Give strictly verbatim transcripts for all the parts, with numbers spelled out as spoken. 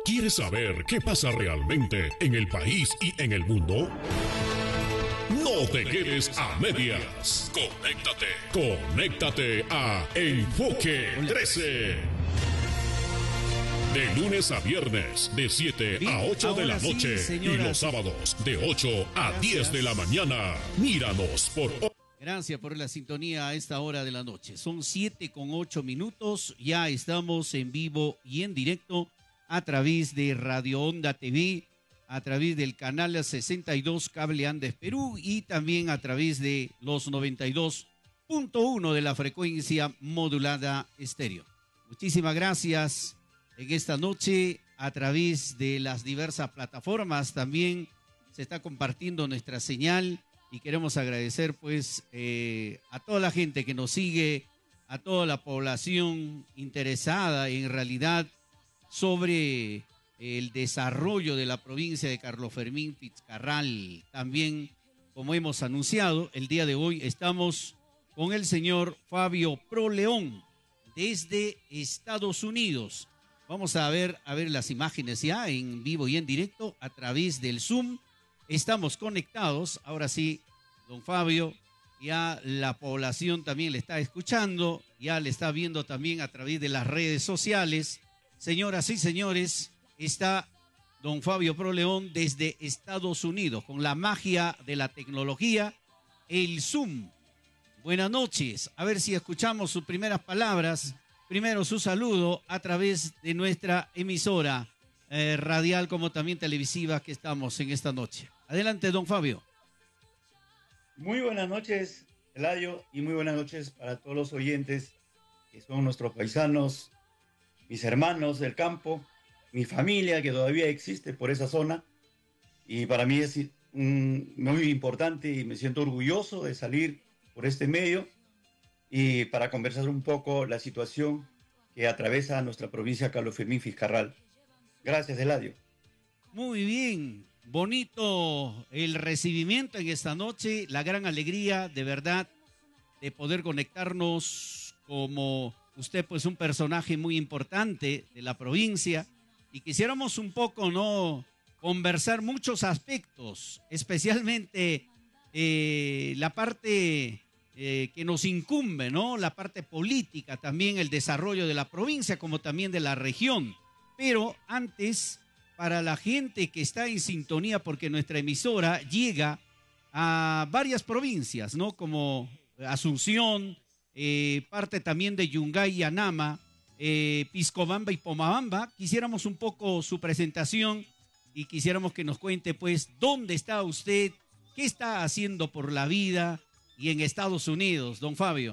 ¿Quieres saber qué pasa realmente en el país y en el mundo? No te quedes a medias. Conéctate. Conéctate a Enfoque trece. De lunes a viernes, de siete Bien, a ocho de la ahora sí, noche. señoras. Y los sábados, de ocho a Gracias. diez de la mañana. Míranos por... Gracias por la sintonía a esta hora de la noche. Son siete con ocho minutos. Ya estamos en vivo y en directo a través de Radio Onda T V, a través del canal sesenta y dos Cable Andes Perú y también a través de los noventa y dos punto uno de la frecuencia modulada estéreo. Muchísimas gracias en esta noche a través de las diversas plataformas. También se está compartiendo nuestra señal. Y queremos agradecer pues eh, a toda la gente que nos sigue, a toda la población interesada en realidad sobre el desarrollo de la provincia de Carlos Fermín Fitzcarral. También, como hemos anunciado, el día de hoy estamos con el señor Fabio Proleón desde Estados Unidos. Vamos a ver, a ver las imágenes ya en vivo y en directo a través del Zoom. Estamos conectados, ahora sí, don Fabio, ya la población también le está escuchando, ya le está viendo también a través de las redes sociales. Señoras y señores, está don Fabio Proleón desde Estados Unidos, con la magia de la tecnología, el Zoom. Buenas noches, a ver si escuchamos sus primeras palabras, primero su saludo a través de nuestra emisora eh, radial como también televisiva que estamos en esta noche. Adelante, don Fabio. Muy buenas noches, Eladio, y muy buenas noches para todos los oyentes que son nuestros paisanos, mis hermanos del campo, mi familia que todavía existe por esa zona. Y para mí es un, muy importante y me siento orgulloso de salir por este medio y para conversar un poco la situación que atraviesa nuestra provincia Carlos Fermín Fitzcarral. Gracias, Eladio. Muy bien, bonito el recibimiento en esta noche, la gran alegría de verdad de poder conectarnos como usted, pues un personaje muy importante de la provincia y quisiéramos un poco, ¿no?, conversar muchos aspectos, especialmente eh, la parte eh, que nos incumbe, ¿no?, la parte política, también el desarrollo de la provincia como también de la región. Pero antes, para la gente que está en sintonía, porque nuestra emisora llega a varias provincias, ¿no?, como Asunción, eh, parte también de Yungay y Anama, eh, Piscobamba y Pomabamba. Quisiéramos un poco su presentación y quisiéramos que nos cuente, pues, dónde está usted, qué está haciendo por la vida y en Estados Unidos, don Fabio.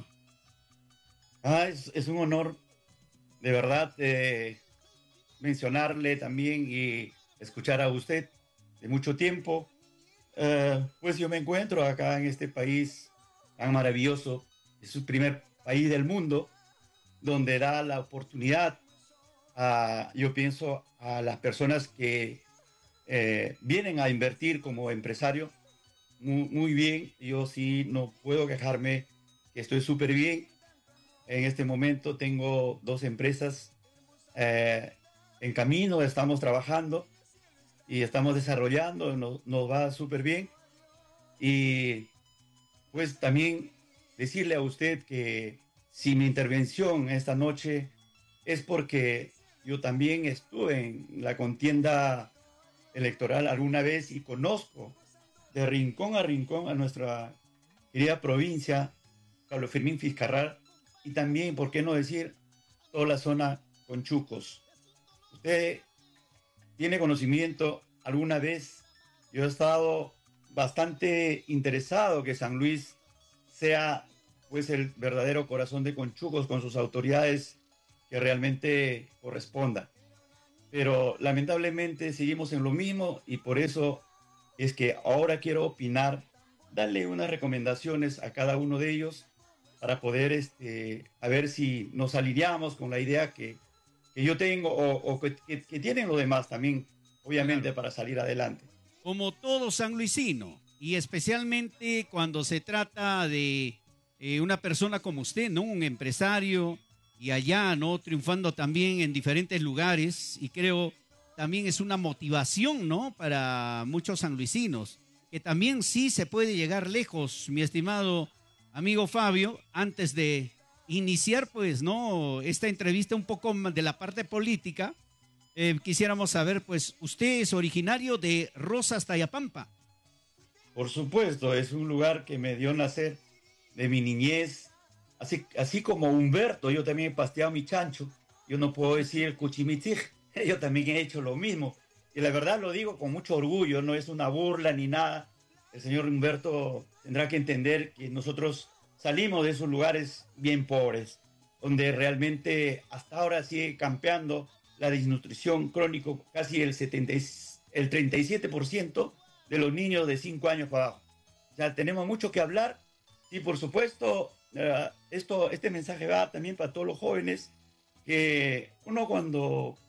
Ah, es, es un honor, de verdad, eh, mencionarle también y escuchar a usted de mucho tiempo. Uh, pues yo me encuentro acá en este país tan maravilloso, es el primer país del mundo donde da la oportunidad a, yo pienso, a las personas que eh, vienen a invertir como empresario. Muy, muy bien, yo sí no puedo quejarme, que estoy súper bien. En este momento tengo dos empresas eh, en camino, estamos trabajando y estamos desarrollando, nos, nos va súper bien. Y pues también decirle a usted que si mi intervención esta noche es porque yo también estuve en la contienda electoral alguna vez y conozco de rincón a rincón a nuestra querida provincia, Carlos Fermín Fitzcarral, y también, ¿por qué no decir, toda la zona Conchucos? Usted tiene conocimiento, alguna vez yo he estado bastante interesado que San Luis sea pues el verdadero corazón de Conchucos con sus autoridades que realmente corresponda. Pero lamentablemente seguimos en lo mismo y por eso es que ahora quiero opinar, darle unas recomendaciones a cada uno de ellos para poder este, a ver si nos alineamos con la idea que, que yo tengo o, o que, que, que tienen los demás también, obviamente, claro, para salir adelante. Como todo sanluisino, y especialmente cuando se trata de eh, una persona como usted, ¿no?, un empresario, y allá, ¿no?, triunfando también en diferentes lugares, y creo también es una motivación, ¿no? Para muchos sanluisinos, que también sí se puede llegar lejos, mi estimado amigo Fabio. Antes de iniciar, pues, ¿no?, esta entrevista un poco de la parte política, eh, quisiéramos saber, pues, usted es originario de Rosas, Tayapampa. Por supuesto, es un lugar que me dio nacer de mi niñez, así, así como Humberto, yo también he pasteado mi chancho, yo no puedo decir cuchimitzij, yo también he hecho lo mismo, y la verdad lo digo con mucho orgullo, no es una burla ni nada. El señor Humberto tendrá que entender que nosotros salimos de esos lugares bien pobres, donde realmente hasta ahora sigue campeando la desnutrición crónico, casi el, setenta, el treinta y siete por ciento de los niños de cinco años para abajo. O sea, tenemos mucho que hablar y por supuesto uh, esto, este mensaje va también para todos los jóvenes, que uno cuando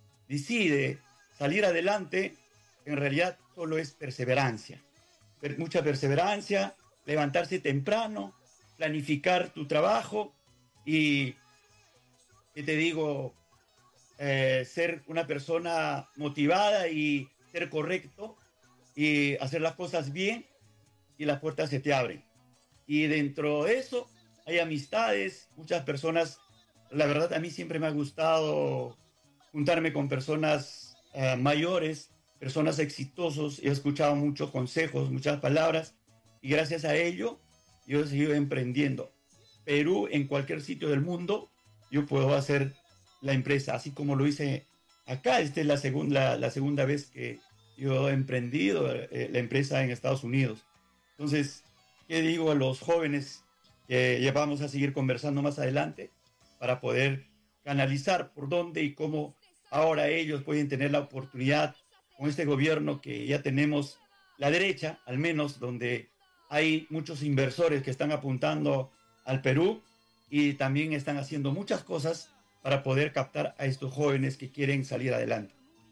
decide salir adelante, en realidad solo es perseverancia. Mucha perseverancia, levantarse temprano, planificar tu trabajo y, ¿qué te digo? Eh, ser una persona motivada y ser correcto y hacer las cosas bien y las puertas se te abren. Y dentro de eso hay amistades, muchas personas. La verdad, a mí siempre me ha gustado juntarme con personas uh, mayores, personas exitosos. He escuchado muchos consejos, muchas palabras, y gracias a ello yo he seguido emprendiendo. Perú, en cualquier sitio del mundo, yo puedo hacer la empresa, así como lo hice acá. Esta es la segunda, la segunda vez que yo he emprendido eh, la empresa en Estados Unidos. Entonces, ¿qué digo a los jóvenes que ya vamos a seguir conversando más adelante para poder canalizar por dónde y cómo ahora ellos pueden tener la oportunidad con este gobierno que ya tenemos, la derecha, al menos, donde hay muchos inversores que están apuntando al Perú y también están haciendo muchas cosas para poder captar a estos jóvenes que quieren salir adelante?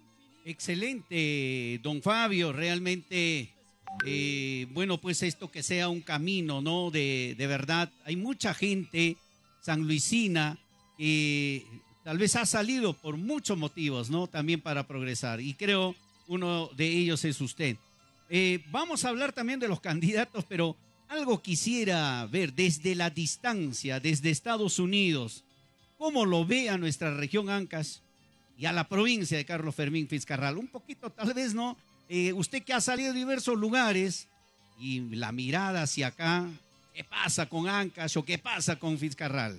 Excelente, don Fabio, realmente, eh, bueno, pues esto que sea un camino, ¿no? De, de verdad, hay mucha gente sanluisina que tal vez ha salido por muchos motivos, ¿no? También para progresar, y creo uno de ellos es usted. Eh, vamos a hablar también de los candidatos, pero algo quisiera ver desde la distancia, desde Estados Unidos, cómo lo ve a nuestra región Ancash y a la provincia de Carlos Fermín Fitzcarral. Un poquito, tal vez, ¿no? Eh, usted que ha salido de diversos lugares y la mirada hacia acá, ¿qué pasa con Ancash o qué pasa con Fitzcarral?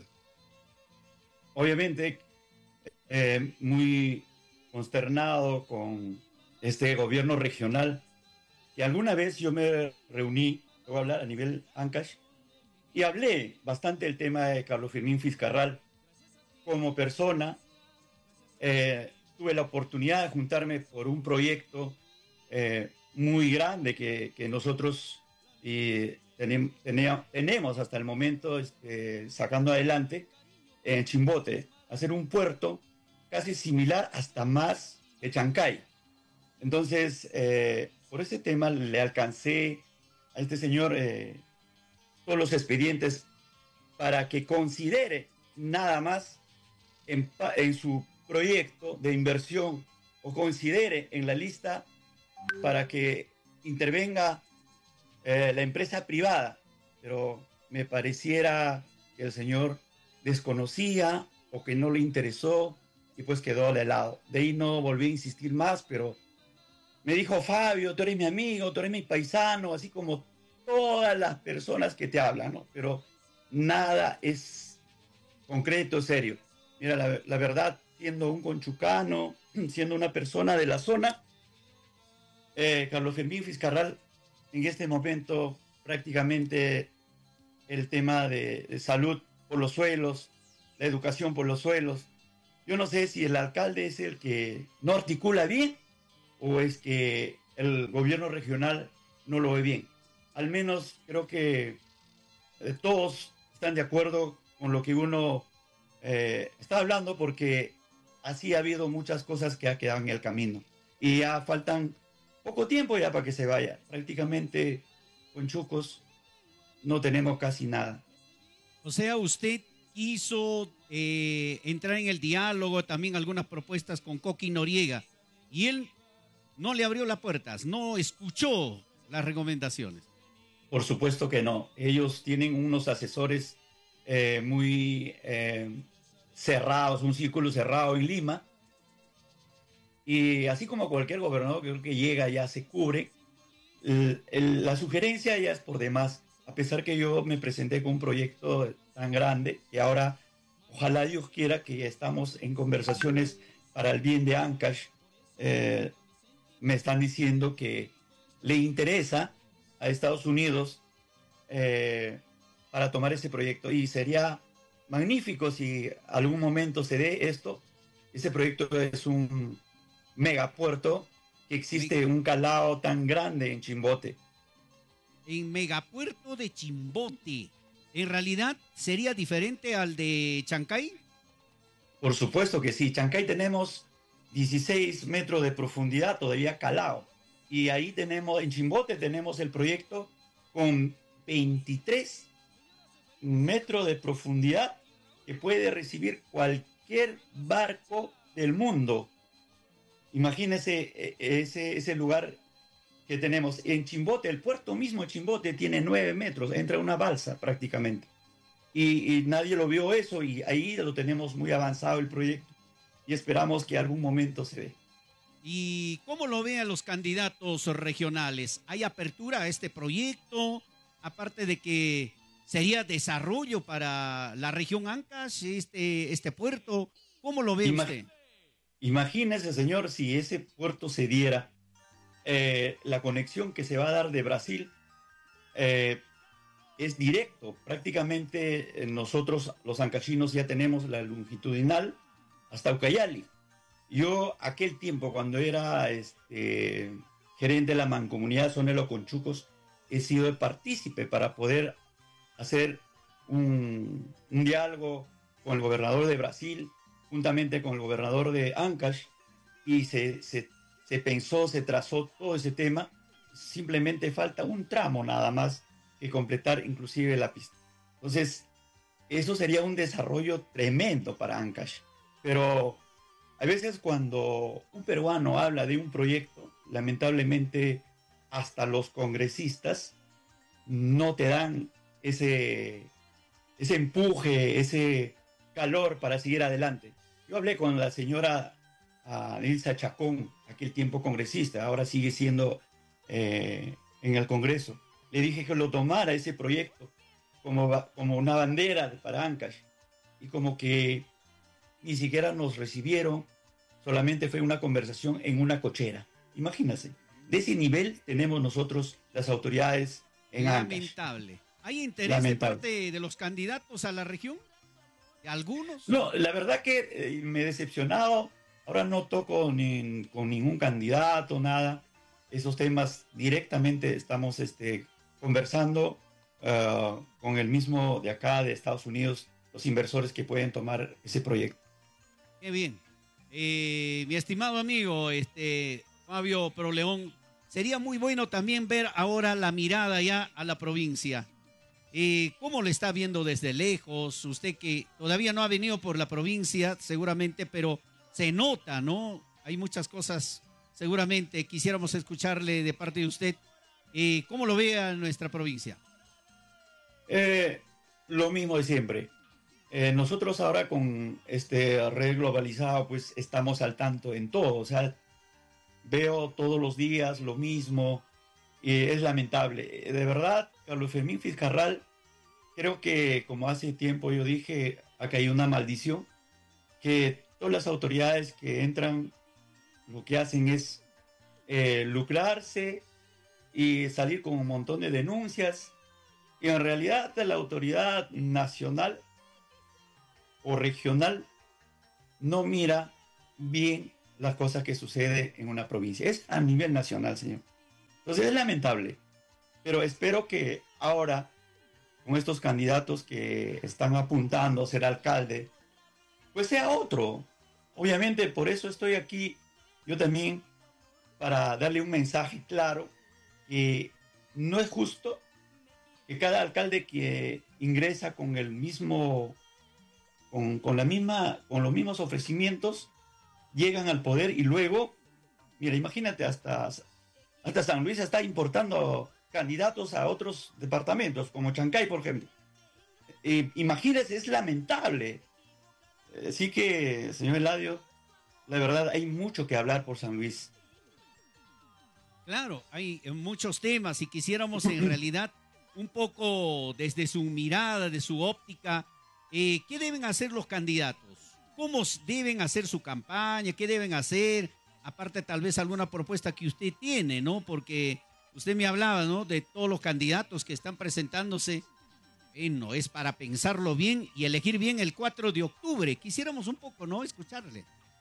Obviamente, eh, muy consternado con este gobierno regional, que alguna vez yo me reuní, voy a hablar a nivel Ancash, y hablé bastante del tema de Carlos Fermín Fitzcarral como persona. Eh, tuve la oportunidad de juntarme por un proyecto eh, muy grande que, que nosotros y tenem, tenea, tenemos hasta el momento este, sacando adelante en Chimbote, hacer un puerto casi similar, hasta más, que Chancay. Entonces, eh, por ese tema le alcancé a este señor eh, todos los expedientes para que considere nada más en, en su proyecto de inversión, o considere en la lista para que intervenga eh, la empresa privada. Pero me pareciera que el señor desconocía o que no le interesó y pues quedó de lado. De ahí no volví a insistir más, pero me dijo: Fabio, tú eres mi amigo, tú eres mi paisano, así como todas las personas que te hablan, ¿no? Pero nada es concreto, serio. Mira, la, la verdad, siendo un conchucano, siendo una persona de la zona, eh, Carlos Fermín Fitzcarral, en este momento prácticamente el tema de, de salud por los suelos, la educación por los suelos, yo no sé si el alcalde es el que no articula bien o es que el gobierno regional no lo ve bien. Al menos creo que eh, todos están de acuerdo con lo que uno eh, está hablando, porque así ha habido muchas cosas que ha quedado en el camino. Y ya faltan poco tiempo ya para que se vaya. Prácticamente con Chucos no tenemos casi nada. O sea, usted quiso eh, entrar en el diálogo, también algunas propuestas con Coqui Noriega, y él no le abrió las puertas, no escuchó las recomendaciones. Por supuesto que no. Ellos tienen unos asesores eh, muy eh, cerrados, un círculo cerrado en Lima. Y así como cualquier gobernador que creo que llega ya se cubre, el, el, la sugerencia ya es por demás. A pesar que yo me presenté con un proyecto tan grande que ahora, ojalá Dios quiera, que ya estamos en conversaciones para el bien de Ancash, eh, me están diciendo que le interesa a Estados Unidos eh, para tomar ese proyecto, y sería magnífico si algún momento se dé esto. Ese proyecto es un megapuerto que existe un calado tan grande en Chimbote. En Megapuerto de Chimbote, ¿en realidad sería diferente al de Chancay? Por supuesto que sí. Chancay tenemos dieciséis metros de profundidad todavía calado. Y ahí tenemos, en Chimbote tenemos el proyecto con veintitrés metros de profundidad que puede recibir cualquier barco del mundo. Imagínese ese, ese lugar que tenemos en Chimbote. El puerto mismo de Chimbote tiene nueve metros, entra una balsa prácticamente. Y, y nadie lo vio eso, y ahí lo tenemos muy avanzado el proyecto. Y esperamos que algún momento se dé. ¿Y cómo lo vean los candidatos regionales? ¿Hay apertura a este proyecto? Aparte de que sería desarrollo para la región Ancash, este, este puerto. ¿Cómo lo ve Imag usted? Imagínese, señor, si ese puerto se diera, eh, la conexión que se va a dar de Brasil eh, es directo. Prácticamente eh, nosotros, los ancachinos, ya tenemos la longitudinal hasta Ucayali. Yo, aquel tiempo, cuando era este, gerente de la mancomunidad Sonelo Conchucos, he sido partícipe para poder hacer un, un diálogo con el gobernador de Brasil, juntamente con el gobernador de Ancash, y se, se, se pensó, se trazó todo ese tema. Simplemente falta un tramo nada más que completar, inclusive la pista. Entonces, eso sería un desarrollo tremendo para Ancash. Pero a veces cuando un peruano habla de un proyecto, lamentablemente hasta los congresistas no te dan ese, ese empuje, ese calor para seguir adelante. Yo hablé con la señora uh, Nilsa Chacón, aquel tiempo congresista, ahora sigue siendo eh, en el Congreso. Le dije que lo tomara ese proyecto como, como una bandera para Ancash, y como que ni siquiera nos recibieron, solamente fue una conversación en una cochera. Imagínense, de ese nivel tenemos nosotros las autoridades en Ancash. Lamentable. ¿Hay interés Lamentable. de parte de los candidatos a la región? ¿De algunos? No, la verdad que eh, me he decepcionado. Ahora no toco ni, con ningún candidato, nada. Esos temas directamente estamos este, conversando uh, con el mismo de acá, de Estados Unidos, los inversores que pueden tomar ese proyecto. Qué bien. Eh, mi estimado amigo, este Fabio Proleón, sería muy bueno también ver ahora la mirada ya a la provincia. Eh, ¿Cómo le está viendo desde lejos? Usted que todavía no ha venido por la provincia, seguramente, pero se nota, ¿no? Hay muchas cosas, seguramente, quisiéramos escucharle de parte de usted. Eh, ¿Cómo lo ve a nuestra provincia? Eh, lo mismo de siempre. Eh, nosotros ahora con este red globalizado, pues estamos al tanto en todo. O sea, veo todos los días lo mismo y es lamentable. De verdad, Carlos Fermín Fiscarral, creo que como hace tiempo yo dije, acá hay una maldición, que todas las autoridades que entran lo que hacen es eh, lucrarse y salir con un montón de denuncias, y en realidad la autoridad nacional o regional no mira bien las cosas que suceden en una provincia. Es a nivel nacional, señor. Entonces es lamentable, pero espero que ahora, con estos candidatos que están apuntando a ser alcalde, pues sea otro. Obviamente por eso estoy aquí yo también, para darle un mensaje claro, que no es justo que cada alcalde que ingresa con el mismo Con, con, la misma, con los mismos ofrecimientos, llegan al poder y luego Mira, imagínate, hasta, hasta San Luis está importando candidatos a otros departamentos, como Chancay, por ejemplo. Eh, imagínense, es lamentable. Así que, señor Eladio, la verdad hay mucho que hablar por San Luis. Claro, hay muchos temas y quisiéramos en realidad un poco desde su mirada, de su óptica, eh, ¿qué deben hacer los candidatos? ¿Cómo deben hacer su campaña? ¿Qué deben hacer? Aparte tal vez alguna propuesta que usted tiene, ¿no? Porque usted me hablaba, ¿no? De todos los candidatos que están presentándose. Bueno, es para pensarlo bien y elegir bien el cuatro de octubre. Quisiéramos un poco, ¿no? Escucharle.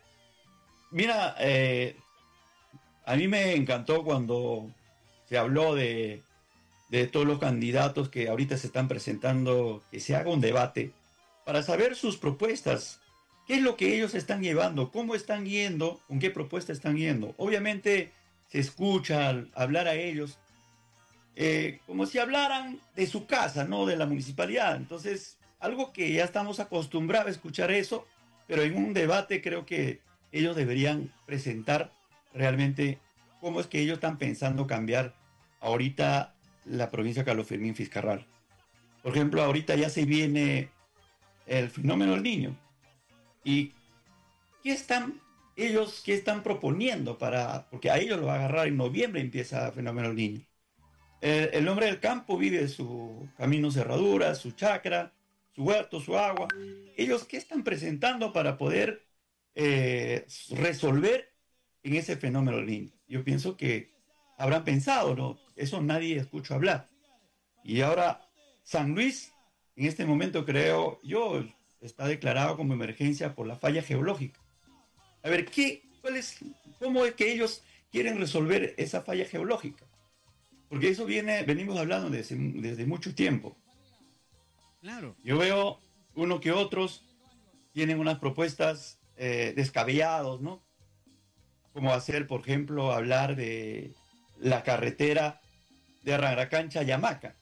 Mira, eh, a mí me encantó cuando se habló de, de todos los candidatos que ahorita se están presentando, que se haga un debate para saber sus propuestas. ¿Qué es lo que ellos están llevando? ¿Cómo están yendo? ¿Con qué propuesta están yendo? Obviamente se escucha al hablar a ellos eh, como si hablaran de su casa, no de la municipalidad. Entonces, algo que ya estamos acostumbrados a escuchar eso, pero en un debate creo que ellos deberían presentar realmente cómo es que ellos están pensando cambiar ahorita la provincia de Carlos Fermín Fiscarral. Por ejemplo, ahorita ya se viene el fenómeno del Niño. ¿Y qué están ellos, qué están proponiendo para, porque a ellos lo va a agarrar en noviembre, empieza el fenómeno del Niño? El, el hombre del campo vive su camino cerradura, su chacra, su huerto, su agua. ¿Ellos qué están presentando para poder eh, resolver en ese fenómeno del Niño? Yo pienso que habrán pensado, ¿no? Eso nadie escucha hablar. Y ahora, San Luis, en este momento creo yo, está declarado como emergencia por la falla geológica. A ver, ¿qué, cuál es, ¿cómo es que ellos quieren resolver esa falla geológica? Porque eso viene, venimos hablando desde, desde mucho tiempo. Claro. Yo veo uno que otros tienen unas propuestas eh, descabellados, ¿no? Como hacer, por ejemplo, hablar de la carretera de Arraracancha a Yamaca.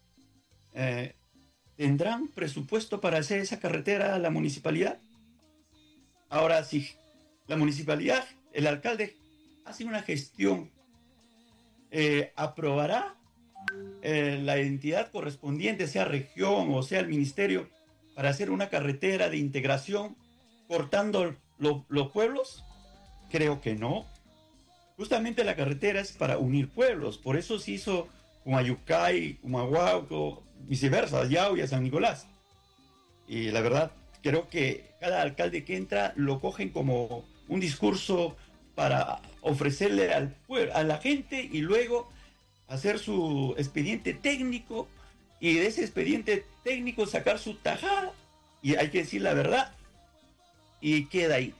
Eh, ¿Tendrán presupuesto para hacer esa carretera a la municipalidad? Ahora, si la municipalidad, el alcalde hace una gestión, eh, ¿aprobará eh, la entidad correspondiente, sea región o sea el ministerio, para hacer una carretera de integración cortando lo, los pueblos? Creo que no. Justamente la carretera es para unir pueblos, por eso se hizo Humayucay, Humahuaco, viceversa, Yau y a San Nicolás. Y la verdad, creo que cada alcalde que entra lo cogen como un discurso para ofrecerle al pueblo, a la gente, y luego hacer su expediente técnico y de ese expediente técnico sacar su tajada, y hay que decir la verdad, y queda ahí.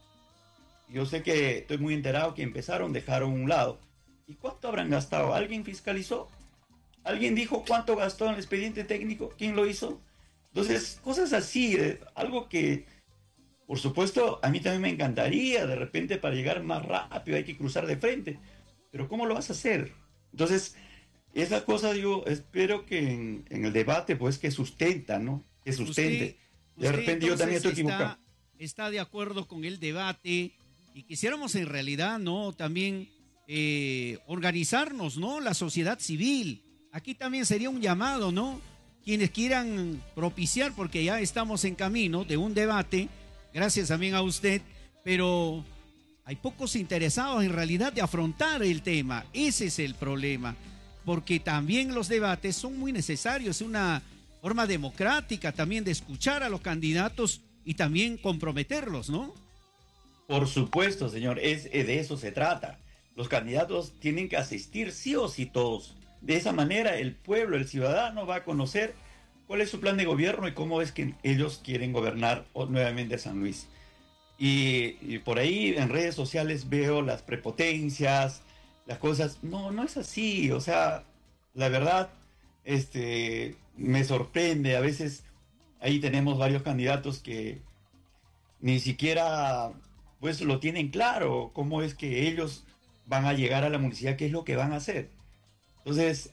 Yo sé que estoy muy enterado que empezaron, dejaron un lado. ¿Y cuánto habrán gastado? ¿Alguien fiscalizó? ¿Alguien dijo cuánto gastó en el expediente técnico? ¿Quién lo hizo? Entonces, cosas así, eh, algo que, por supuesto, a mí también me encantaría, de repente para llegar más rápido hay que cruzar de frente, pero ¿cómo lo vas a hacer? Entonces, esas cosas yo espero que en, en el debate, pues, que sustenta, ¿no? Que sustente. Usted, de repente yo también estoy está, equivocado. Está de acuerdo con el debate y quisiéramos en realidad, ¿no? También eh, organizarnos, ¿no? La sociedad civil. Aquí también sería un llamado, ¿no? Quienes quieran propiciar, porque ya estamos en camino de un debate, gracias también a usted, pero hay pocos interesados en realidad de afrontar el tema. Ese es el problema, porque también los debates son muy necesarios, es una forma democrática también de escuchar a los candidatos y también comprometerlos, ¿no? Por supuesto, señor, es, de eso se trata. Los candidatos tienen que asistir sí o sí todos. De esa manera el pueblo, el ciudadano va a conocer cuál es su plan de gobierno y cómo es que ellos quieren gobernar nuevamente San Luis. Y, y por ahí en redes sociales veo las prepotencias, las cosas. No, no es así. O sea, la verdad, este, me sorprende. A veces ahí tenemos varios candidatos que ni siquiera pues lo tienen claro, cómo es que ellos van a llegar a la municipalidad, qué es lo que van a hacer. Entonces,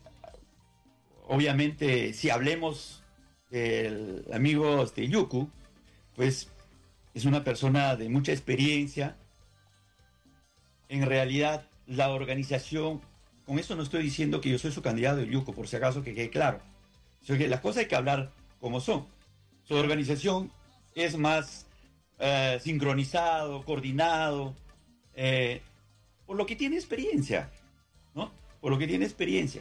obviamente, si hablemos del amigo este, Yuku, pues es una persona de mucha experiencia en realidad la organización, con eso no estoy diciendo que yo soy su candidato de Yuco, por si acaso que quede claro. O que las cosas hay que hablar como son. Su organización es más eh, sincronizado, coordinado, eh, por lo que tiene experiencia, ¿no? Por lo que tiene experiencia.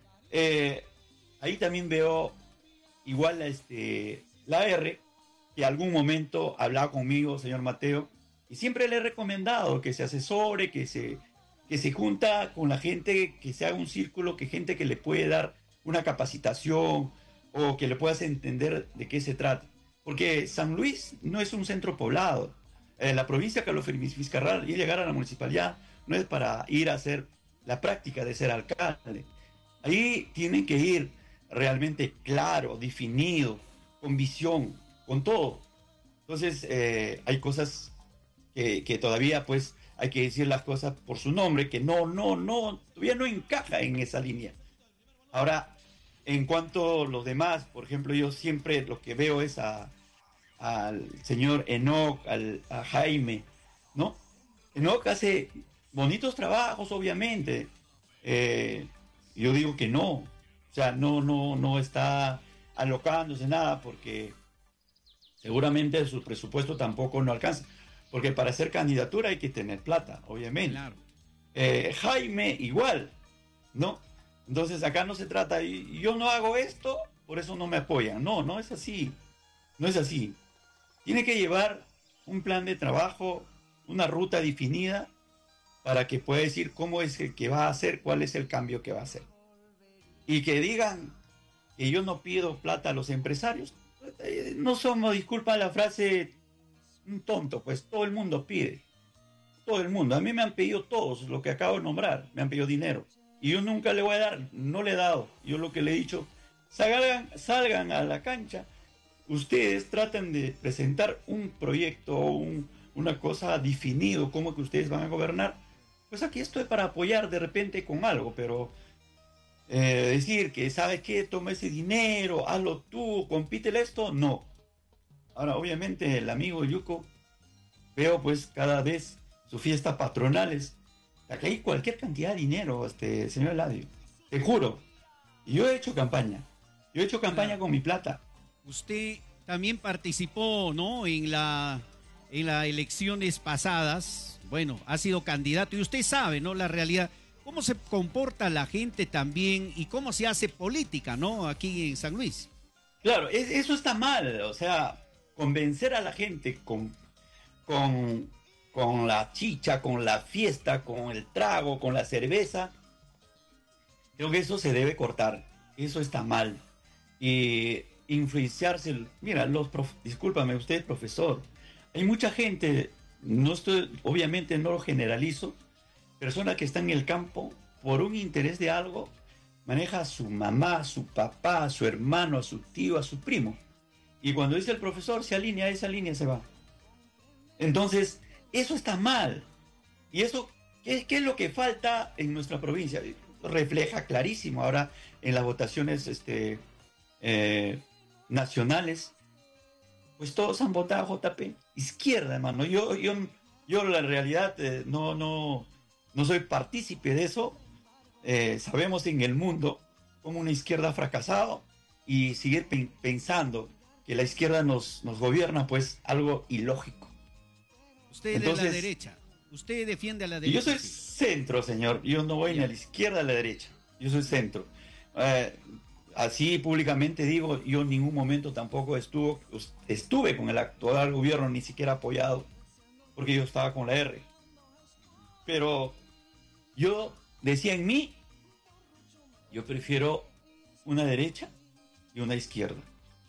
Eh, ahí también veo igual este, la R, que algún momento hablaba conmigo, señor Mateo, y siempre le he recomendado que se asesore, que se, que se junta con la gente, que se haga un círculo, que gente que le puede dar una capacitación o que le puedas entender de qué se trata. Porque San Luis no es un centro poblado. Eh, la provincia de Carlos Fermín Vizcarra y llegar a la municipalidad no es para ir a hacer la práctica de ser alcalde. Ahí tienen que ir realmente claro, definido, con visión, con todo. Entonces, eh, hay cosas que, que todavía, pues, hay que decir las cosas por su nombre, que no, no, no, todavía no encaja en esa línea. Ahora, en cuanto a los demás, por ejemplo, yo siempre lo que veo es a, al señor Enoch, al, a Jaime, ¿no? Enoch hace bonitos trabajos, obviamente. Eh, yo digo que no, o sea, no, no, no está alocándose nada porque seguramente su presupuesto tampoco no alcanza. Porque para hacer candidatura hay que tener plata, obviamente. Claro. Eh, Jaime igual, ¿no? Entonces acá no se trata, y yo no hago esto, por eso no me apoyan. No, no es así. No es así. Tiene que llevar un plan de trabajo, una ruta definida, para que pueda decir cómo es el que va a hacer, cuál es el cambio que va a hacer. Y que digan que yo no pido plata a los empresarios, no somos, disculpa la frase, un tonto, pues todo el mundo pide. Todo el mundo. A mí me han pedido todos, lo que acabo de nombrar, me han pedido dinero. Y yo nunca le voy a dar, no le he dado. Yo lo que le he dicho, salgan, salgan a la cancha, ustedes traten de presentar un proyecto o un, una cosa definido, cómo que ustedes van a gobernar. Pues aquí estoy para apoyar de repente con algo, pero eh, decir que, ¿sabes qué? Toma ese dinero, hazlo tú, compítele esto, no. Ahora, obviamente, el amigo Yuco, veo pues cada vez sus fiestas patronales. Aquí hay cualquier cantidad de dinero, este, señor Eladio. Te juro. Yo he hecho campaña. Yo he hecho campaña Claro. con mi plata. Usted también participó, ¿no? En la en las elecciones pasadas. Bueno, ha sido candidato y usted sabe, ¿no? La realidad, cómo se comporta la gente también y cómo se hace política, ¿no? Aquí en San Luis. Claro, es, eso está mal. O sea, convencer a la gente con, con, con la chicha, con la fiesta, con el trago, con la cerveza. Creo que eso se debe cortar. Eso está mal. Y influenciarse. Mira, los prof, discúlpame usted, profesor. Hay mucha gente, no estoy, obviamente no lo generalizo, personas que están en el campo por un interés de algo, maneja a su mamá, a su papá, a su hermano, a su tío, a su primo. Y cuando dice el profesor, se alinea a esa línea, se va. Entonces, eso está mal. Y eso, ¿qué, qué es lo que falta en nuestra provincia? Refleja clarísimo ahora en las votaciones este, eh, nacionales. Pues todos han votado J P. Izquierda, hermano. Yo, yo, yo la realidad eh, no, no, no soy partícipe de eso. Eh, sabemos en el mundo cómo una izquierda ha fracasado y seguir pe pensando que la izquierda nos, nos gobierna, pues algo ilógico. Usted Entonces, de la derecha. Usted defiende a la y derecha. yo soy sí. centro, señor. Yo no voy ni a la izquierda ni a la derecha. Yo soy centro. Eh, así públicamente digo, yo en ningún momento tampoco estuvo, estuve con el actual gobierno, ni siquiera apoyado, porque yo estaba con la R. Pero yo decía en mí, yo prefiero una derecha y una izquierda.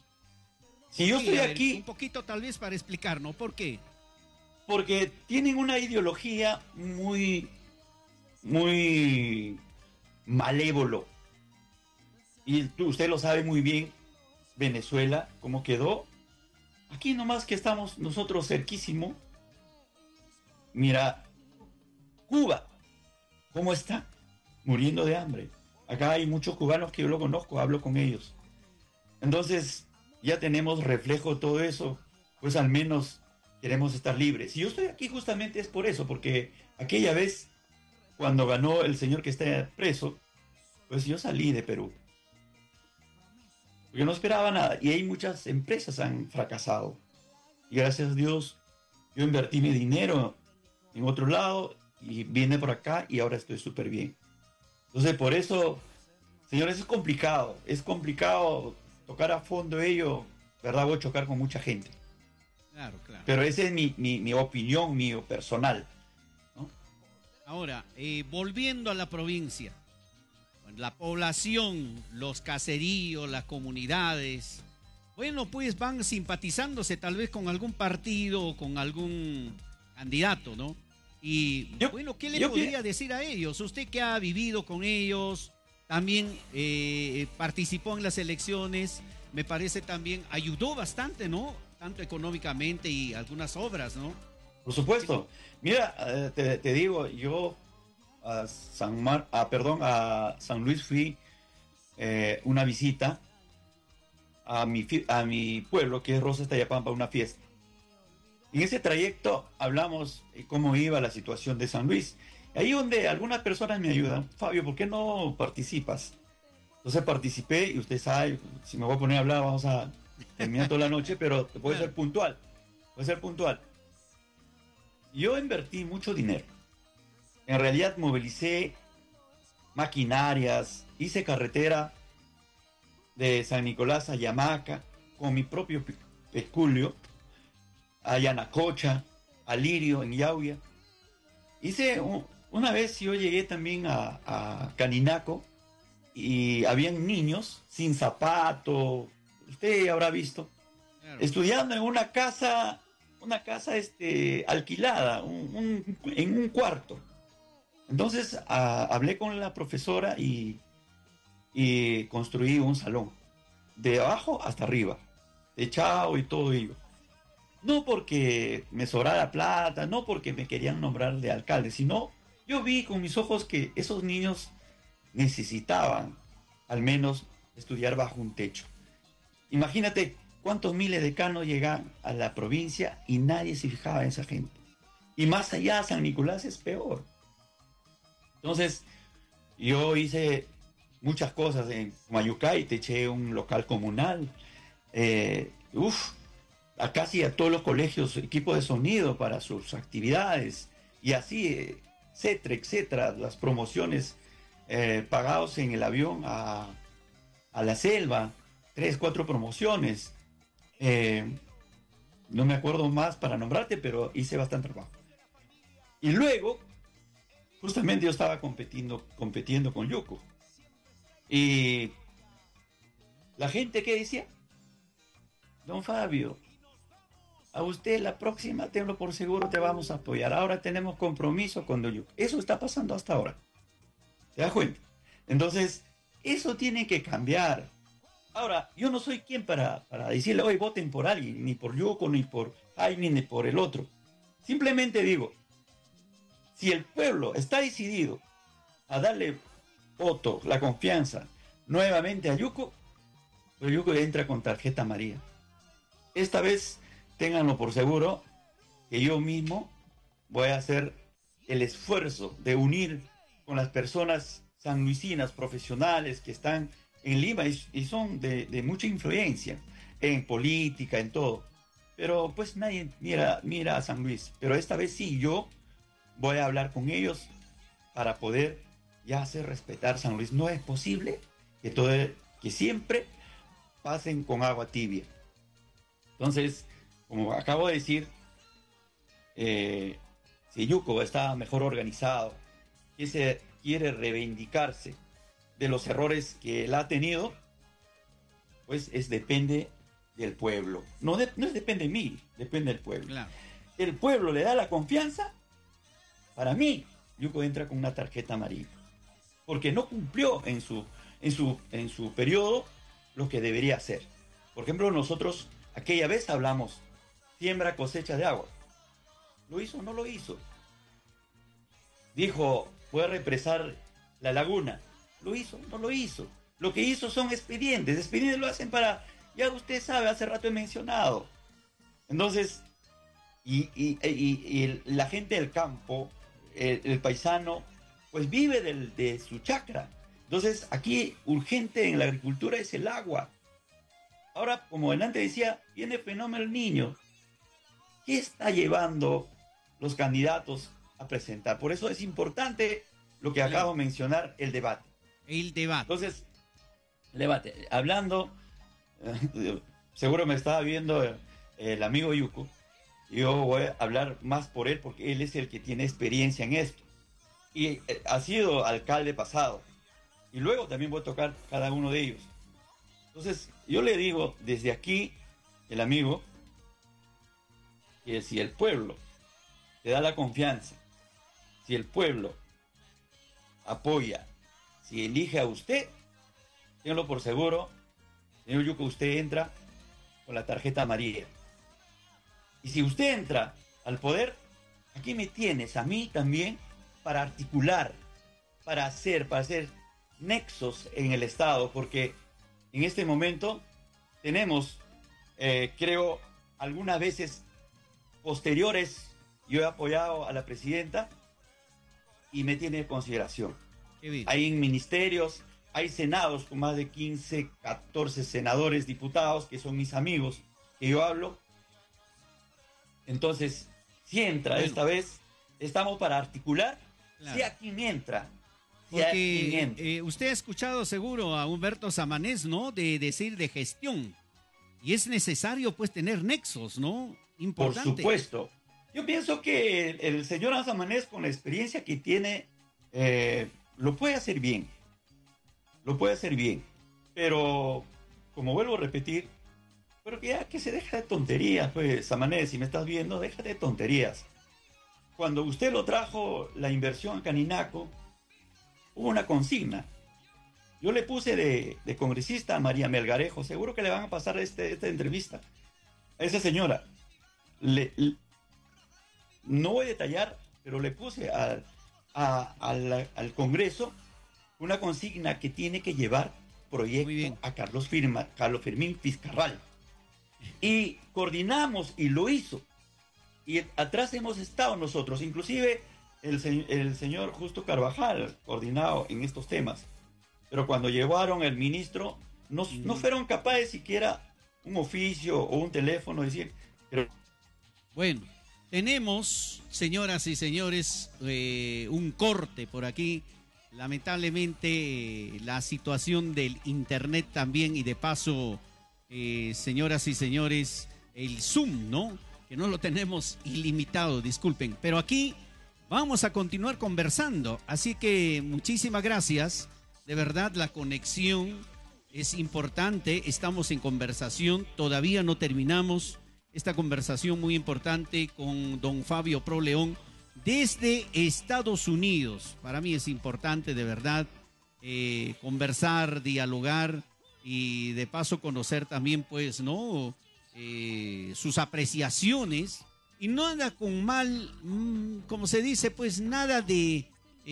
Si yo Sí, estoy a ver, aquí, un poquito tal vez para explicar, ¿no? ¿Por qué? porque tienen una ideología muy, muy malévolo. Y tú, usted lo sabe muy bien, Venezuela, cómo quedó. Aquí nomás que estamos nosotros cerquísimo. Mira, Cuba, ¿cómo está? Muriendo de hambre. Acá hay muchos cubanos que yo lo conozco, hablo con ellos. Entonces, ya tenemos reflejo de todo eso. Pues al menos queremos estar libres. Y yo estoy aquí justamente es por eso, porque aquella vez, cuando ganó el señor que está preso, pues yo salí de Perú. Porque no esperaba nada. Y ahí muchas empresas han fracasado. Y gracias a Dios, yo invertí mi dinero en otro lado y vine por acá y ahora estoy súper bien. Entonces, por eso, señores, es complicado. Es complicado tocar a fondo ello, ¿verdad? Voy a chocar con mucha gente. Claro, claro. Pero esa es mi, mi, mi opinión, mi personal, ¿no? Ahora, eh, volviendo a la provincia, la población, los caseríos, las comunidades, bueno, pues van simpatizándose tal vez con algún partido o con algún candidato, ¿no? Y yo, bueno, ¿qué le yo, podría yo, decir a ellos? Usted que ha vivido con ellos, también eh, participó en las elecciones, me parece también ayudó bastante, ¿no? Tanto económicamente y algunas obras, ¿no? Por supuesto. Mira, eh, te, te digo, yo a San Mar, a, perdón, a San Luis fui eh, una visita a mi, a mi pueblo, que es Rosas Tayapampa, una fiesta. En ese trayecto hablamos de cómo iba la situación de San Luis. Ahí donde algunas personas me ayudan, Fabio, ¿por qué no participas? Entonces participé y usted sabe, si me voy a poner a hablar vamos a terminar toda la noche, pero puede ser puntual, puede ser puntual. Yo invertí mucho dinero. En realidad movilicé maquinarias, hice carretera de San Nicolás a Yamaca con mi propio peculio, a Yanacocha, a Lirio, en Yauya. Hice, un, una vez yo llegué también a, a Caninaco y habían niños sin zapato, usted habrá visto, claro, estudiando en una casa, una casa este, alquilada, un, un, en un cuarto. Entonces a, hablé con la profesora y, y construí un salón, de abajo hasta arriba, techado y todo ello. No porque me sobrara plata, no porque me querían nombrar de alcalde, sino yo vi con mis ojos que esos niños necesitaban al menos estudiar bajo un techo. Imagínate cuántos miles de canos llegan a la provincia y nadie se fijaba en esa gente. Y más allá, San Nicolás es peor. Entonces, yo hice muchas cosas en Mayucay, te eché un local comunal, eh, uff, a casi a todos los colegios equipos de sonido para sus actividades, y así, eh, etcétera, etcétera, las promociones eh, pagados en el avión a, a la selva, tres, cuatro promociones, eh, no me acuerdo más para nombrarte, pero hice bastante trabajo. Y luego, justamente yo estaba competiendo, competiendo con Yuko. Y la gente que decía, don Fabio, a usted la próxima, tenlo por seguro, te vamos a apoyar. Ahora tenemos compromiso con don Yuko. Eso está pasando hasta ahora. ¿Te das cuenta? Entonces, eso tiene que cambiar. Ahora, yo no soy quien para, para decirle, hoy voten por alguien, ni por Yuko, ni por Jaime, ni por el otro. Simplemente digo, si el pueblo está decidido a darle voto, la confianza, nuevamente a Yuko, pues Yuko entra con tarjeta amarilla. Esta vez, ténganlo por seguro, que yo mismo voy a hacer el esfuerzo de unir con las personas sanluisinas profesionales que están en Lima y, y son de, de mucha influencia en política, en todo. Pero pues nadie mira, mira a San Luis. Pero esta vez sí, yo voy a hablar con ellos para poder ya hacer respetar San Luis. No es posible que, todo, que siempre pasen con agua tibia. Entonces, como acabo de decir, eh, si Yuko está mejor organizado, que se quiere reivindicarse de los errores que él ha tenido, pues es depende del pueblo. No, de, no es depende de mí, depende del pueblo. Claro. El pueblo le da la confianza. Para mí, Yuko entra con una tarjeta amarilla, porque no cumplió en su, en su, en su periodo lo que debería hacer. Por ejemplo, nosotros aquella vez hablamos, siembra, cosecha de agua. ¿Lo hizo o no lo hizo? Dijo, voy a represar la laguna. ¿Lo hizo? No lo hizo. Lo que hizo son expedientes. Expedientes lo hacen para, ya usted sabe, hace rato he mencionado. Entonces, Y, y, y, y el, la gente del campo, el, el paisano, pues vive del, de su chacra. Entonces, aquí urgente en la agricultura es el agua. Ahora, como delante decía, viene el fenómeno del niño. ¿Qué está llevando los candidatos a presentar? Por eso es importante lo que acabo de mencionar, el debate. El debate. Entonces, el debate. Hablando, eh, seguro me estaba viendo el, el amigo Yuko. Yo voy a hablar más por él porque él es el que tiene experiencia en esto. Y eh, ha sido alcalde pasado. Y luego también voy a tocar cada uno de ellos. Entonces, yo le digo desde aquí, el amigo, que si el pueblo te da la confianza, si el pueblo apoya, si elige a usted, téngalo por seguro, señor Yuko, usted entra con la tarjeta amarilla. Y si usted entra al poder, aquí me tienes a mí también para articular, para hacer, para hacer nexos en el Estado, porque en este momento tenemos, eh, creo, algunas veces posteriores, yo he apoyado a la presidenta y me tiene en consideración. Hay ministerios, hay senados con más de quince, catorce senadores, diputados, que son mis amigos, que yo hablo. Entonces, si entra bueno. esta vez, estamos para articular, claro. Si aquí me entra. Si Porque aquí me entra. Eh, usted ha escuchado seguro a Humberto Samanés, ¿no? De decir de gestión. Y es necesario, pues, tener nexos, ¿no? Importante. Por supuesto. Yo pienso que el, el señor Samanés, con la experiencia que tiene, eh, lo puede hacer bien. Lo puede hacer bien. Pero, como vuelvo a repetir, pero que ya que se deja de tonterías, pues, Samanés, si me estás viendo, déjate de tonterías. Cuando usted lo trajo, la inversión a Caninaco, hubo una consigna. Yo le puse de, de congresista a María Melgarejo, seguro que le van a pasar este, esta entrevista. A esa señora, le, le, no voy a detallar, pero le puse a, a, a la, al Congreso una consigna que tiene que llevar proyecto a Carlos, Firma, Carlos Fermín Fiscarral. Y coordinamos y lo hizo. Y atrás hemos estado nosotros, inclusive el, el señor Justo Carvajal, coordinado en estos temas. Pero cuando llevaron el ministro, no, mm. no fueron capaces siquiera un oficio o un teléfono, decir... Pero... Bueno, tenemos, señoras y señores, eh, un corte por aquí. Lamentablemente, eh, la situación del internet también, y de paso, eh, señoras y señores, el Zoom, ¿no? Que no lo tenemos ilimitado, disculpen. Pero aquí vamos a continuar conversando. Así que muchísimas gracias. De verdad, la conexión es importante. Estamos en conversación. Todavía no terminamos esta conversación muy importante con don Fabio Pro León desde Estados Unidos. Para mí es importante, de verdad, eh, conversar, dialogar y de paso conocer también, pues, ¿no? Eh, sus apreciaciones y nada con mal, mmm, como se dice, pues nada de,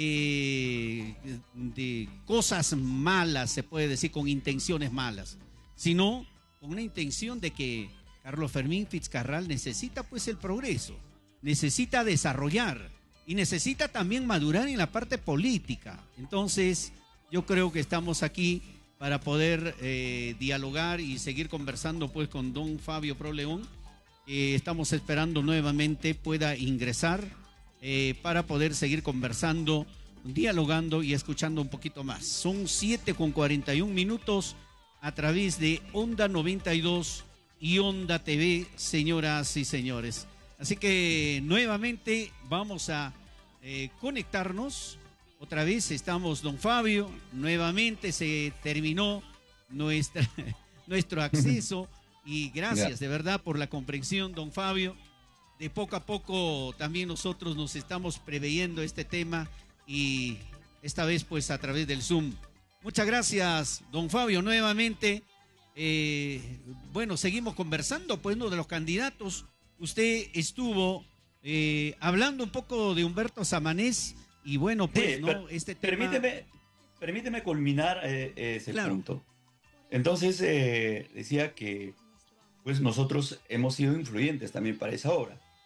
eh, de cosas malas, se puede decir, con intenciones malas, sino con una intención de que Carlos Fermín Fiscarral necesita pues el progreso, necesita desarrollar y necesita también madurar en la parte política. Entonces yo creo que estamos aquí para poder eh, dialogar y seguir conversando pues con don Fabio Pro León. Eh, estamos esperando nuevamente pueda ingresar eh, para poder seguir conversando, dialogando y escuchando un poquito más. Son siete con cuarenta y un minutos a través de Onda noventa y dos y Onda T V, señoras y señores. Así que nuevamente vamos a eh, conectarnos. Otra vez estamos, don Fabio, nuevamente se terminó nuestra, nuestro acceso y gracias de verdad por la comprensión, don Fabio. De poco a poco también nosotros nos estamos preveyendo este tema y esta vez pues a través del Zoom. Muchas gracias, don Fabio, nuevamente. Eh, bueno, seguimos conversando pues uno de los candidatos. Usted estuvo eh, hablando un poco de Humberto Samanés. Y bueno, pues, sí, ¿no? Este tema... Permíteme, permíteme culminar eh, ese claro. punto. Entonces, eh, decía que pues nosotros hemos sido influyentes también para esa obra.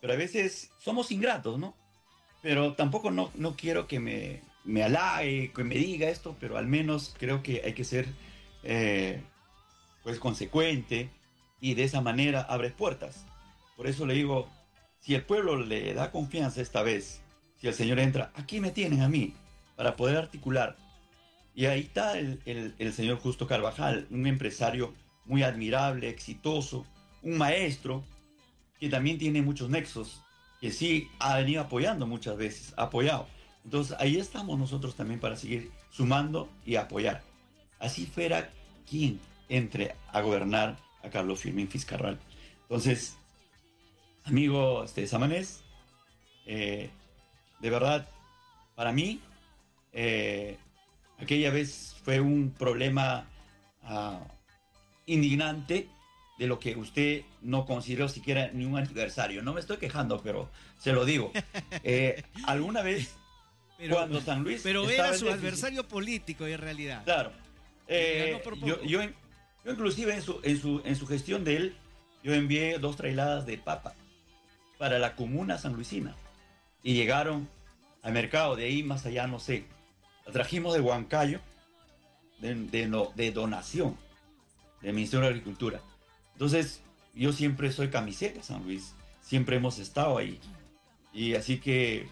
pero a veces somos ingratos, ¿no? Pero tampoco no, no quiero que me, me halague, que me diga esto, pero al menos creo que hay que ser eh, pues consecuente y de esa manera abres puertas. Por eso le digo, si el pueblo le da confianza esta vez, si el Señor entra, aquí me tienen a mí para poder articular. Y ahí está el, el, el señor Justo Carvajal, un empresario muy admirable, exitoso, un maestro que también tiene muchos nexos, que sí ha venido apoyando muchas veces, ha apoyado. Entonces ahí estamos nosotros también para seguir sumando y apoyar. Así fuera quien entre a gobernar a Carlos Firmin Fitzcarrald. Entonces, amigo este, Samanés, eh, de verdad, para mí, eh, aquella vez fue un problema uh, indignante de lo que usted no consideró siquiera ni un aniversario. No me estoy quejando, pero se lo digo. Eh, alguna vez, pero, cuando San Luis... Pero era su adversario político en realidad. Claro. Eh, yo, yo, yo inclusive en su, en, su, en su gestión de él, yo envié dos trailadas de papa para la comuna sanluisina. Y llegaron al mercado, de ahí más allá no sé. La trajimos de Huancayo, de, de, no, de donación del Ministerio de Agricultura. Entonces, yo siempre soy camiseta San Luis, siempre hemos estado ahí. Y así que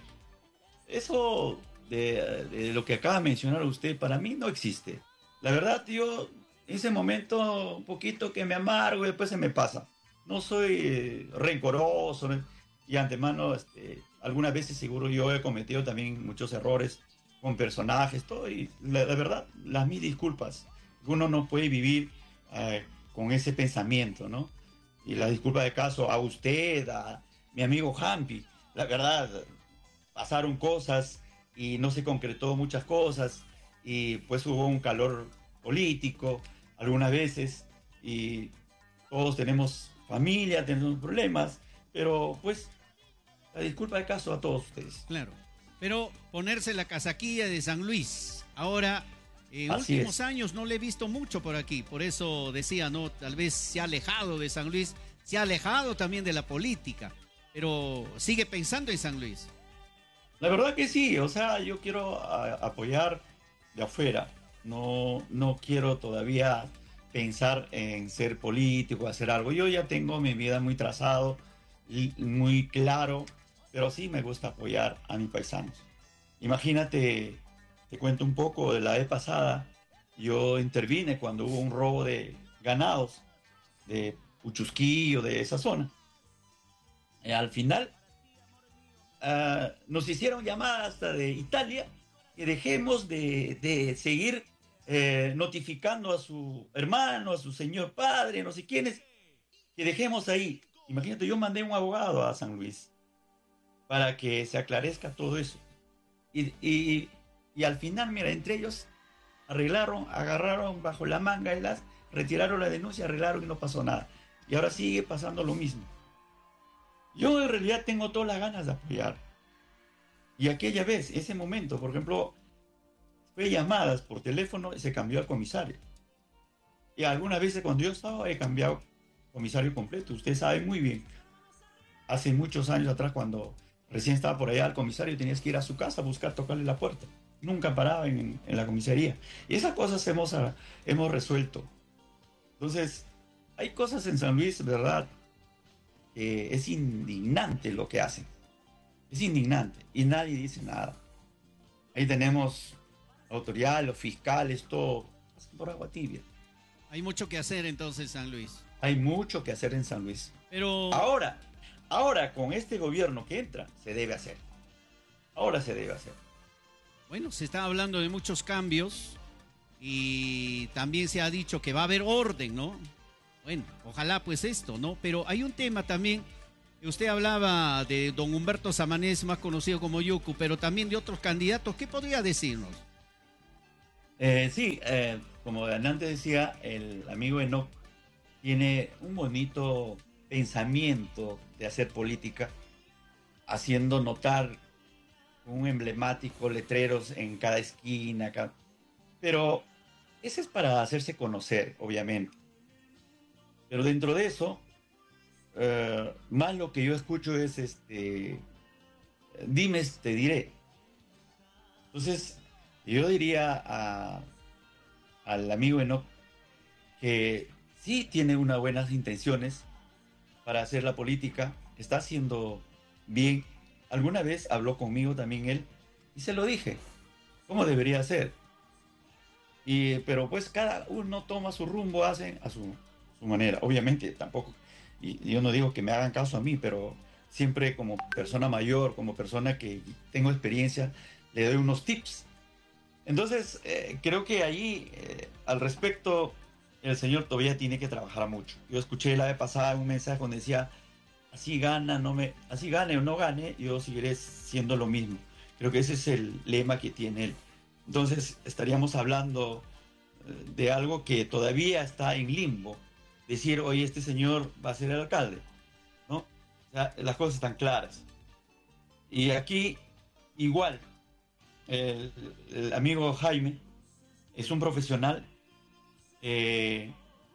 eso de, de lo que acaba de mencionar usted, para mí no existe. La verdad, yo en ese momento un poquito que me amargo y después se me pasa. No soy eh, rencoroso y antemano, este, algunas veces seguro yo he cometido también muchos errores con personajes, todo, y la, la verdad, las mis disculpas. Uno no puede vivir eh, con ese pensamiento, ¿no? Y la disculpa de caso a usted, a mi amigo Hampi, la verdad, pasaron cosas y no se concretó muchas cosas, y pues hubo un calor político algunas veces, y todos tenemos familia, tenemos problemas, pero pues la disculpa de caso a todos ustedes. Claro. Pero ponerse la casaquilla de San Luis. Ahora, en Así últimos es. años no le he visto mucho por aquí. Por eso decía, ¿no? Tal vez se ha alejado de San Luis, se ha alejado también de la política. Pero sigue pensando en San Luis. La verdad que sí. O sea, yo quiero a, apoyar de afuera. No, no quiero todavía pensar en ser político, hacer algo. Yo ya tengo mi vida muy trazado, y muy claro. Pero sí me gusta apoyar a mis paisanos. Imagínate, te cuento un poco de la vez pasada. Yo intervine cuando hubo un robo de ganados de Puchusquillo, de esa zona. Y al final uh, nos hicieron llamada hasta de Italia que dejemos de, de seguir eh, notificando a su hermano, a su señor padre, no sé quiénes, que dejemos ahí. Imagínate, yo mandé un abogado a San Luis para que se aclarezca todo eso. Y, y, y al final, mira, entre ellos arreglaron, agarraron bajo la manga y las retiraron la denuncia, arreglaron y no pasó nada. Y ahora sigue pasando lo mismo. Yo en realidad tengo todas las ganas de apoyar. Y aquella vez, ese momento, por ejemplo, fue llamadas por teléfono y se cambió al comisario. Y algunas veces cuando yo estaba he cambiado comisario completo. Usted sabe muy bien. Hace muchos años atrás, cuando recién estaba por allá, al comisario tenías que ir a su casa a buscar, tocarle la puerta. Nunca paraba en, en la comisaría. Y esas cosas hemos, hemos resuelto. Entonces, hay cosas en San Luis, ¿verdad? Eh, es indignante lo que hacen. Es indignante. Y nadie dice nada. Ahí tenemos autoridades, los fiscales, todo. Pasan por agua tibia. Hay mucho que hacer entonces, San Luis. Hay mucho que hacer en San Luis. Pero... Ahora, ahora con este gobierno que entra, se debe hacer. Ahora se debe hacer. Bueno, se está hablando de muchos cambios y también se ha dicho que va a haber orden, ¿no? Bueno, ojalá pues esto, ¿no? Pero hay un tema también, que usted hablaba de don Humberto Samanés, más conocido como Yucu, pero también de otros candidatos. ¿Qué podría decirnos? Eh, sí, eh, como antes decía, el amigo Enoch tiene un bonito pensamiento de hacer política, haciendo notar un emblemático letreros en cada esquina, acá. Pero ese es para hacerse conocer, obviamente. Pero dentro de eso, uh, más lo que yo escucho es, este, dime, te diré. Entonces, yo diría a, al amigo Enoch que sí tiene unas buenas intenciones para hacer la política, está haciendo bien. Alguna vez habló conmigo también él y se lo dije, cómo debería ser. Y, pero pues cada uno toma su rumbo, hace a su, su manera. Obviamente tampoco, y yo no digo que me hagan caso a mí, pero siempre como persona mayor, como persona que tengo experiencia, le doy unos tips. Entonces, eh, creo que ahí, eh, al respecto, el señor todavía tiene que trabajar mucho. Yo escuché la vez pasada un mensaje donde decía, así gana, no me, así gane o no gane, yo seguiré siendo lo mismo. Creo que ese es el lema que tiene él. Entonces, estaríamos hablando eh, de algo que todavía está en limbo. Decir, oye, este señor va a ser el alcalde, ¿no? O sea, las cosas están claras. Y aquí, igual, el, el amigo Jaime es un profesional, eh,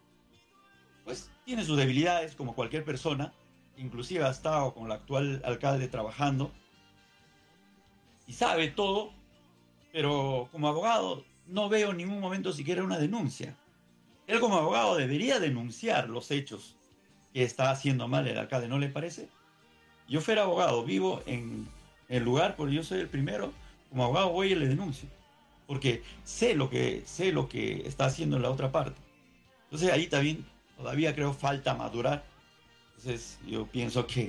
pues tiene sus debilidades como cualquier persona, inclusive ha estado con el actual alcalde trabajando y sabe todo, pero como abogado no veo en ningún momento siquiera una denuncia. Él como abogado debería denunciar los hechos que está haciendo mal el alcalde, ¿no le parece? Yo fuera abogado, vivo en el lugar, porque yo soy el primero, como abogado voy y le denuncio, porque sé lo que, sé lo que está haciendo en la otra parte. Entonces ahí también todavía creo falta madurar. Entonces yo pienso que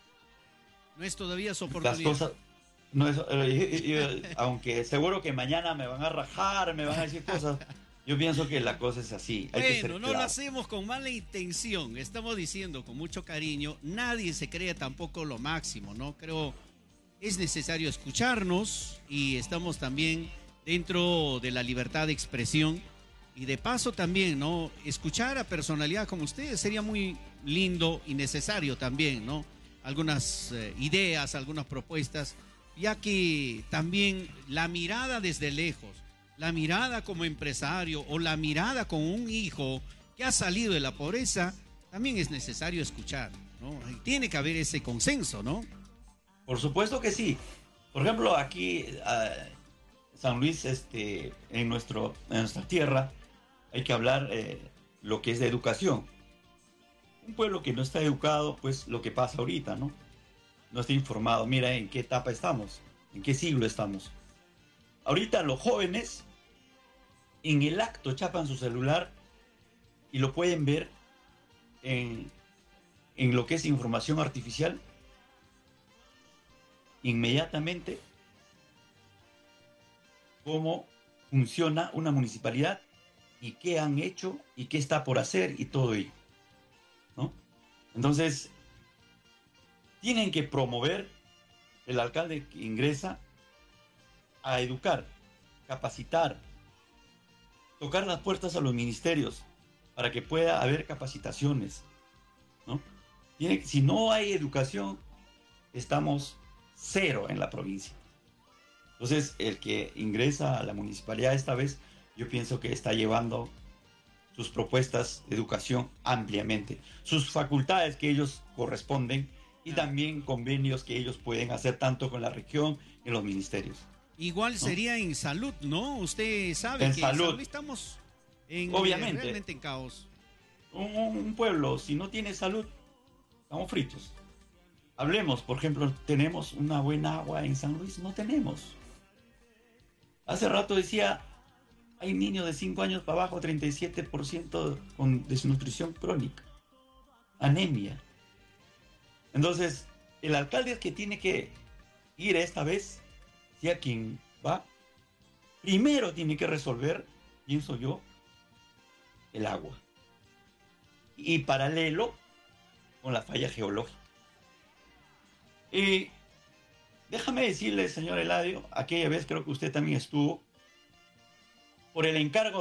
No es todavía su las oportunidad. cosas, no es, eh, yo- aunque seguro que mañana me van a rajar, me van a decir cosas, yo pienso que la cosa es así, hay que ser Bueno, no lo claro. hacemos con mala intención, estamos diciendo con mucho cariño, nadie se cree tampoco lo máximo, ¿no? Creo es necesario escucharnos y estamos también dentro de la libertad de expresión y de paso también, ¿no? Escuchar a personalidad como ustedes sería muy lindo y necesario también, ¿no? Algunas eh, ideas, algunas propuestas, ya que también la mirada desde lejos, la mirada como empresario o la mirada con un hijo que ha salido de la pobreza, también es necesario escuchar, ¿no? Y tiene que haber ese consenso, ¿no? Por supuesto que sí. Por ejemplo, aquí uh, San Luis, este, en, nuestro, en nuestra tierra, hay que hablar eh, lo que es de educación. Un pueblo que no está educado, pues lo que pasa ahorita, ¿no? No está informado. Mira en qué etapa estamos, en qué siglo estamos. Ahorita los jóvenes en el acto chapan su celular y lo pueden ver en, en lo que es información artificial. Inmediatamente cómo funciona una municipalidad y qué han hecho y qué está por hacer y todo ello, ¿no? Entonces, tienen que promover el alcalde que ingresa a educar, capacitar, tocar las puertas a los ministerios para que pueda haber capacitaciones, ¿no? Tiene, si no hay educación, estamos cero en la provincia. Entonces, el que ingresa a la municipalidad esta vez, yo pienso que está llevando sus propuestas de educación ampliamente, sus facultades que ellos corresponden y también convenios que ellos pueden hacer tanto con la región y los ministerios. Igual ¿no? sería en salud, ¿no? Usted sabe en que salud, en salud estamos en, obviamente, eh, realmente en caos. Un, un pueblo, si no tiene salud, estamos fritos. Hablemos, por ejemplo, ¿tenemos una buena agua en San Luis? No tenemos. Hace rato decía, hay niños de cinco años para abajo, treinta y siete por ciento con desnutrición crónica, anemia. Entonces, el alcalde es que tiene que ir esta vez, sea quien va, primero tiene que resolver, pienso yo, el agua. Y paralelo con la falla geológica. Y déjame decirle, señor Eladio, aquella vez creo que usted también estuvo, por el encargo